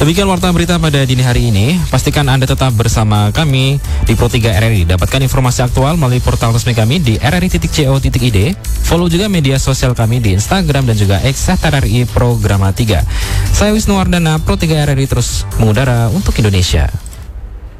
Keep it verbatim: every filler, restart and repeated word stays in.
Demikian warta berita pada dini hari ini. Pastikan Anda tetap bersama kami di Pro tiga R R I. Dapatkan informasi aktual melalui portal resmi kami di r r i titik co titik i d. Follow juga media sosial kami di Instagram dan juga X R R I Programa tiga. Saya Wisnu Wardana, Pro tiga R R I terus mengudara untuk Indonesia.